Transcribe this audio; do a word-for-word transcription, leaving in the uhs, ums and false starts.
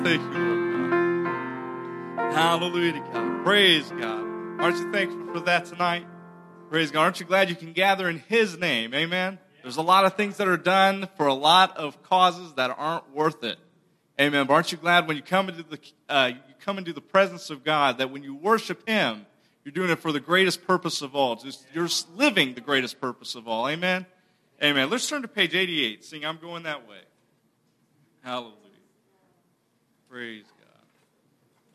Thank you, Lord God. Hallelujah to God. Praise God. Aren't you thankful for that tonight? Praise God. Aren't you glad you can gather in His name? Amen. There's a lot of things that are done for a lot of causes that aren't worth it. Amen. But aren't you glad when you come into the uh, you come into the presence of God that when you worship Him, you're doing it for the greatest purpose of all. Just, you're living the greatest purpose of all. Amen. Amen. Let's turn to page eighty-eight. Sing, I'm going that way. Hallelujah. Praise God.